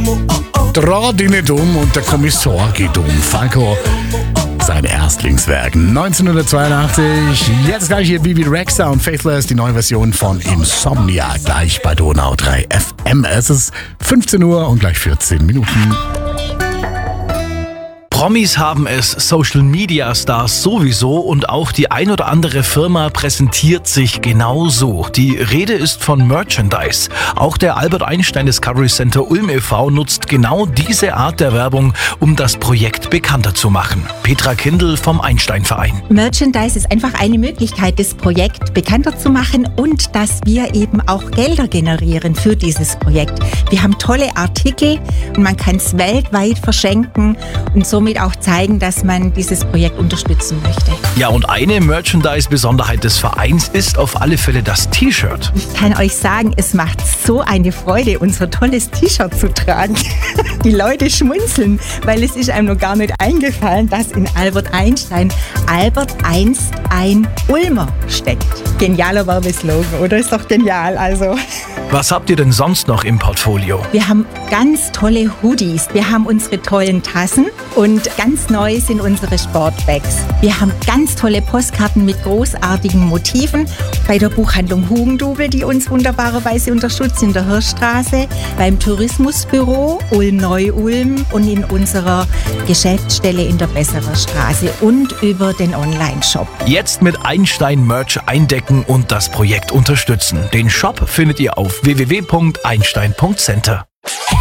Dreh dich nicht um und der Kommissar geht um. Falco, sein Erstlingswerk 1982. Jetzt gleich hier Bibi Rexha und Faithless, die neue Version von Insomnia, gleich bei Donau 3 FM. Es ist 15 Uhr und gleich 14 Minuten. Promis haben es, Social-Media-Stars sowieso und auch die ein oder andere Firma präsentiert sich genau so. Die Rede ist von Merchandise. Auch der Albert Einstein Discovery Center Ulm e.V. nutzt genau diese Art der Werbung, um das Projekt bekannter zu machen. Petra Kindl vom Einstein-Verein. Merchandise ist einfach eine Möglichkeit, das Projekt bekannter zu machen und dass wir eben auch Gelder generieren für dieses Projekt. Wir haben tolle Artikel und man kann es weltweit verschenken und somit auch zeigen, dass man dieses Projekt unterstützen möchte. Ja, und eine Merchandise-Besonderheit des Vereins ist auf alle Fälle das T-Shirt. Ich kann euch sagen, es macht so eine Freude, unser tolles T-Shirt zu tragen. Die Leute schmunzeln, weil es ist einem noch gar nicht eingefallen, dass in Albert Einstein Albert einst ein Ulmer steckt. Genialer Werbeslogan, oder? Ist doch genial, also. Was habt ihr denn sonst noch im Portfolio? Wir haben ganz tolle Hoodies, wir haben unsere tollen Tassen und ganz neu sind unsere Sportbags. Wir haben ganz tolle Postkarten mit großartigen Motiven bei der Buchhandlung Hugendubel, die uns wunderbarerweise unterstützt in der Hirschstraße, beim Tourismusbüro Ulm-Neu-Ulm und in unserer Geschäftsstelle in der Besserer Straße und über den Online-Shop. Jetzt mit Einstein-Merch eindecken und das Projekt unterstützen. Den Shop findet ihr auf www.einstein.center.